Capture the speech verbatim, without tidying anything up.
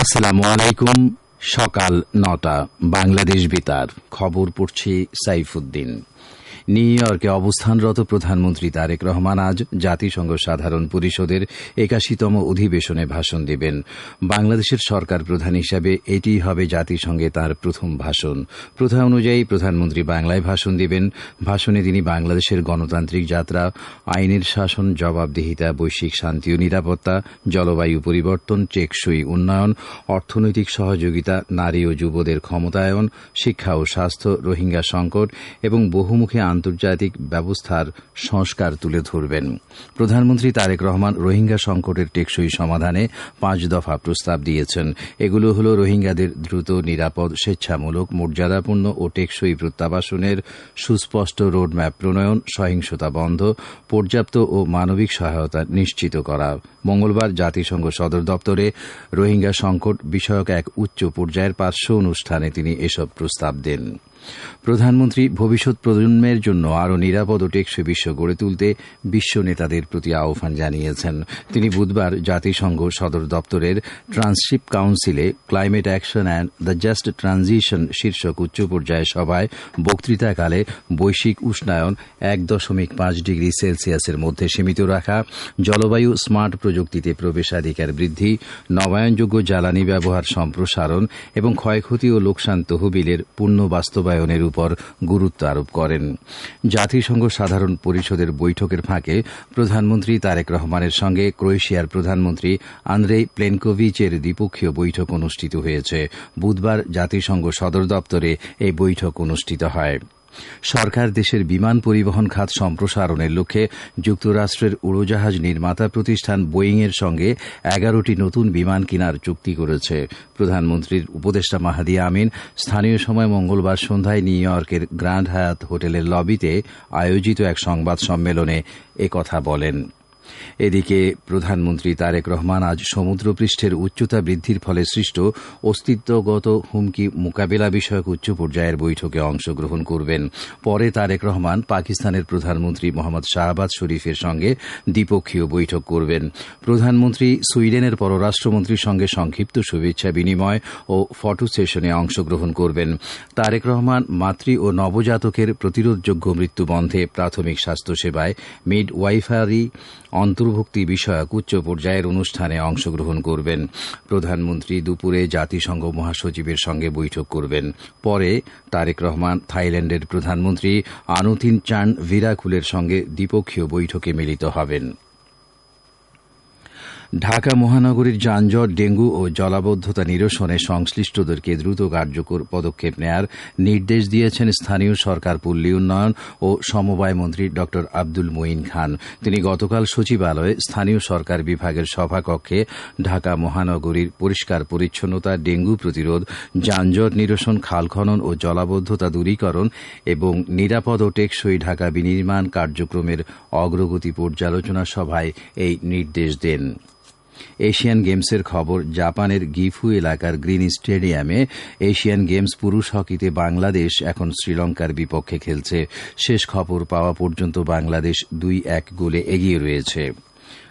আসসালামু আলাইকুম। সকাল নটা বাংলাদেশ বেতার খবর পড়ছি সাইফুদ্দিন। নিউ ইয়র্কে অবস্থানরত প্রধানমন্ত্রী তারেক রহমান আজ জাতিসংঘ সাধারণ পরিষদের একাশিতম অধিবেশনে ভাষণ দেবেন। বাংলাদেশের সরকার প্রধান হিসাবে এটিই হবে জাতিসংঘে তাঁর প্রথম ভাষণ। প্রথা অনুযায়ী প্রধানমন্ত্রী বাংলায় ভাষণ দেবেন। ভাষণে তিনি বাংলাদেশের গণতান্ত্রিক যাত্রা, আইনের শাসন, জবাবদিহিতা, বৈশ্বিক শান্তি ও নিরাপত্তা, জলবায়ু পরিবর্তন, টেকসই উন্নয়ন, অর্থনৈতিক সহযোগিতা, নারী ও যুবদের ক্ষমতায়ন, শিক্ষা ও স্বাস্থ্য, রোহিঙ্গা সংকট এবং বহুমুখী আন্তর্জাতিক ব্যবস্থার সংস্কার তুলে ধরবেন। প্রধানমন্ত্রী তারেক রহমান রোহিঙ্গা সংকটের টেকসই সমাধানে পাঁচ দফা প্রস্তাব দিয়েছেন। এগুলো হল রোহিঙ্গাদের দ্রুত, নিরাপদ, স্বেচ্ছামূলক, মর্যাদাপূর্ণ ও টেকসই প্রত্যাবাসনের সুস্পষ্ট রোডম্যাপ প্রণয়ন, সহিংসতা বন্ধ, পর্যাপ্ত ও মানবিক সহায়তা নিশ্চিত করা। মঙ্গলবার জাতিসংঘ সদর দপ্তরে রোহিঙ্গা সংকট বিষয়ক এক উচ্চ পর্যায়ের পার্শ্ব অনুষ্ঠানে তিনি এসব প্রস্তাব দেন। প্রধানমন্ত্রী ভবিষ্যৎ প্রজন্মের জন্য আরও নিরাপদ ও টেকসই বিশ্ব গড়ে তুলতে বিশ্ব নেতাদের প্রতি আহ্বান জানিয়েছেন। তিনি বুধবার জাতিসংঘ সদর দপ্তরের ট্রান্সশিপ কাউন্সিলে climate action and the just transition শীর্ষক উচ্চ পর্যায়ের সভায় বক্তৃতাকালে বৈশ্বিক উষ্ণায়ন এক দশমিক পাঁচ ডিগ্রি সেলসিয়াসের মধ্যে সীমিত রাখা, জলবায়ু, স্মার্ট প্রযুক্তিতে প্রবেশাধিকার বৃদ্ধি, নবায়নযোগ্য জ্বালানি ব্যবহার সম্প্রসারণ এবং ক্ষয়ক্ষতি ও লোকসান তহবিলের পূর্ণ বাস্তবায়নের উপর গুরুত্ব আরোপ করেন। জাতিসংঘ সাধারণ পরিষদের বৈঠকের ফাঁকে প্রধানমন্ত্রী তারেক রহমানের সঙ্গে ক্রোয়েশিয়ার প্রধানমন্ত্রী আন্দ্রেই প্লেনকোভিচের দ্বিপক্ষীয় বৈঠক অনুষ্ঠিত হয়েছে। বুধবার জাতিসংঘ সদর দপ্তরে এই বৈঠক অনুষ্ঠিত হয়। সরকার দেশের বিমান পরিবহন খাত সম্প্রসারণের লক্ষ্যে যুক্তরাষ্ট্রের উড়োজাহাজ নির্মাতা প্রতিষ্ঠান বোয়িং এর সঙ্গে এগারোটি নতুন বিমান কেনার চুক্তি করেছে। প্রধানমন্ত্রীর উপদেষ্টা মাহাদি আমিন স্থানীয় সময় মঙ্গলবার সন্ধ্যায় নিউ ইয়র্কের গ্র্যান্ড হায়াত হোটেলের লবিতে আয়োজিত এক সংবাদ সম্মেলনে একথা বলেন। এদিকে প্রধানমন্ত্রী তারেক রহমান আজ সমুদ্রপৃষ্ঠের উচ্চতা বৃদ্ধির ফলে সৃষ্ট অস্তিত্বগত হুমকি মোকাবেলা বিষয়ক উচ্চ পর্যায়ের বৈঠকে অংশগ্রহণ করবেন। পরে তারেক রহমান পাকিস্তানের প্রধানমন্ত্রী মোহাম্মদ শাহবাজ শরীফের সঙ্গে দ্বিপক্ষীয় বৈঠক করবেন। প্রধানমন্ত্রী সুইডেনের পররাষ্ট্রমন্ত্রীর সঙ্গে সংক্ষিপ্ত শুভেচ্ছা বিনিময় ও ফটো সেশনে অংশগ্রহণ করবেন। তারেক রহমান মাতৃ ও নবজাতকের প্রতিরোধযোগ্য মৃত্যু বন্ধে প্রাথমিক স্বাস্থ্যসেবায় মিড ওয়াইফারি অন্তর্ভুক্তি বিষয়ক উচ্চ পর্যায়ের অনুষ্ঠানে অংশগ্রহণ করবেন। প্রধানমন্ত্রী দুপুরে জাতিসংঘ মহাসচিবের সঙ্গে বৈঠক করবেন। পরে তারেক রহমান থাইল্যান্ডের প্রধানমন্ত্রী আনুতিন চান ভিরাকুলের সঙ্গে দ্বিপক্ষীয় বৈঠকে মিলিত হবেন। ঢাকা মহানগরীর যানজট, ডেঙ্গু ও জলাবদ্ধতা নিরসনে সংশ্লিষ্টদেরকে দ্রুত কার্যকর পদক্ষেপ নেয়ার নির্দেশ দিয়েছেন স্থানীয় সরকার, পল্লী উন্নয়ন ও সমবায় মন্ত্রী ড আব্দুল মঈন খান। তিনি গতকাল সচিবালয়ে স্থানীয় সরকার বিভাগের সভাকক্ষে ঢাকা মহানগরীর পরিষ্কার পরিচ্ছন্নতা, ডেঙ্গু প্রতিরোধ, যানজট নিরসন, খাল খনন ও জলাবদ্ধতা দূরীকরণ এবং নিরাপদ ও টেকসই ঢাকা বিনির্মাণ কার্যক্রমের অগ্রগতি পর্যালোচনা সভায় এই নির্দেশ দেন। এশিয়ান গেমসের খবর। জাপানের গিফু এলাকার গ্রিন স্টেডিয়ামে এশিয়ান গেমস পুরুষ হকিতে বাংলাদেশ এখন শ্রীলঙ্কার বিপক্ষে খেলছে। শেষ খবর পাওয়া পর্যন্ত বাংলাদেশ দুই এক গোলে এগিয়ে রয়েছে।